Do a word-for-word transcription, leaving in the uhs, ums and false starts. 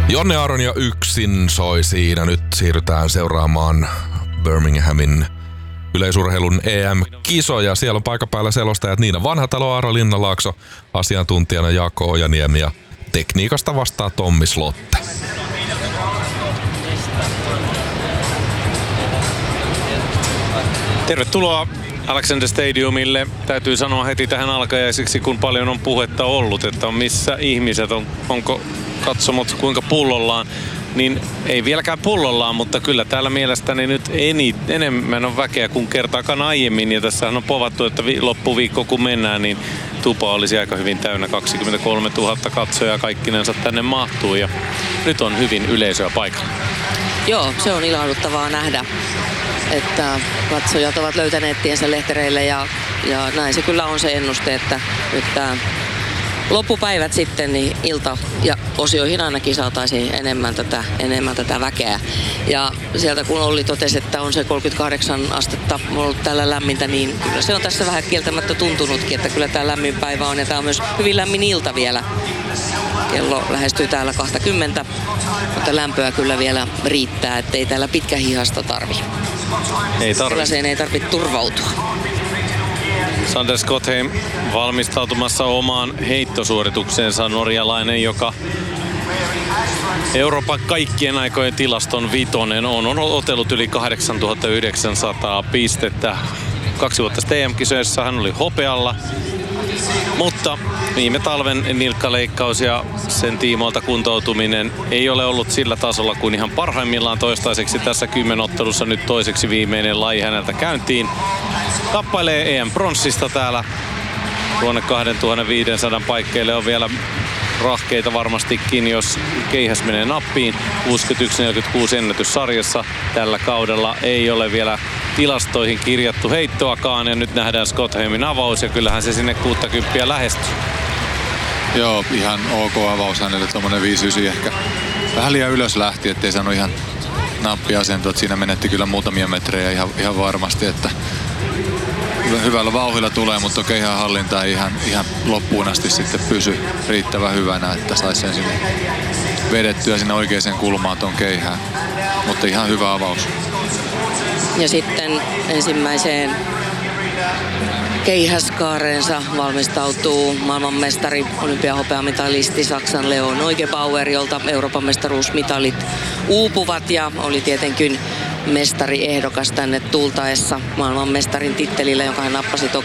Jonne Aronia yksin soi siinä. Nyt siirrytään seuraamaan Birminghamin yleisurheilun E M-kisoja. Siellä on paikan päällä selostajat Niina Vanhatalo, Aaro Linnanlaakso, asiantuntijana Jaakko Ojaniemi ja tekniikasta vastaa Tommi Slotte. Tervetuloa Alexander Stadiumille. Täytyy sanoa heti tähän alkajaisiksi, kun paljon on puhetta ollut, että on missä ihmiset on, onko katsomot kuinka pullollaan, niin ei vieläkään pullollaan, mutta kyllä täällä mielestäni nyt eni, enemmän on väkeä kuin kertaakaan aiemmin. Ja tässähän on povattu, että vi, loppuviikko kun mennään, niin tupa olisi aika hyvin täynnä. kaksikymmentäkolmetuhatta katsojaa kaikkinensa tänne mahtuu ja nyt on hyvin yleisöä paikalla. Joo, se on ilahduttavaa nähdä, että katsojat ovat löytäneet tiensä lehtereille ja, ja näin se kyllä on se ennuste, että nyt tämä loppupäivät sitten niin ilta ja osioihin ainakin saataisiin enemmän tätä, enemmän tätä väkeä. Ja sieltä kun Olli totesi, että on se kolmekymmentäkahdeksan astetta ollut täällä lämmintä, niin kyllä se on tässä vähän kieltämättä tuntunutkin, että kyllä tämä lämmin päivä on ja tämä on myös hyvin lämmin ilta vielä. Kello lähestyy täällä kaksikymmentä, mutta lämpöä kyllä vielä riittää, ettei täällä pitkä hihasta tarvi. Ei tarvi. Sellaiseen ei tarvitse turvautua. Sander Skotheim valmistautumassa omaan heittosuoritukseensa, norjalainen, joka Euroopan kaikkien aikojen tilaston vitonen on, on otellut yli kahdeksantuhattayhdeksänsataa pistettä. Kaksi vuotta sitten E M-kisoissa hän oli hopealla, mutta viime talven nilkkaleikkaus ja sen tiimoilta kuntoutuminen ei ole ollut sillä tasolla kuin ihan parhaimmillaan toistaiseksi tässä kymmenottelussa. Nyt toiseksi viimeinen laji häneltä käyntiin. Kappailee E M-pronssista täällä. Tuonne kaksituhattaviisisataa paikkeille on vielä rahkeita varmastikin, jos keihäs menee nappiin. kuusikymmentäyksi neljäkymmentäkuusi ennätyssarjassa tällä kaudella ei ole vielä tilastoihin kirjattu heittoakaan. Ja nyt nähdään Skotheimin avaus ja kyllähän se sinne kuusikymmentä lähestyy. Joo, ihan ok avaus hänelle, tommonen viisi yhdeksän ehkä. Vähän liian ylös lähti, ettei saanut ihan nappiasentoa. Siinä menetti kyllä muutamia metrejä ihan, ihan varmasti, että hyvällä vauhdilla tulee, mutta keihään hallinta ei ihan, ihan loppuun asti sitten pysy riittävän hyvänä, että saisi sen sinne vedettyä sinne oikeaan kulmaan ton keihään. Mutta ihan hyvä avaus. Ja sitten ensimmäiseen keihäskaareensa valmistautuu maailmanmestari, olympiahopeamitalisti Saksan Leo Neugebauer, jolta Euroopan mestaruusmitalit uupuvat ja oli tietenkin mestariehdokas tänne tultaessa maailmanmestarin tittelillä, jonka hän nappasi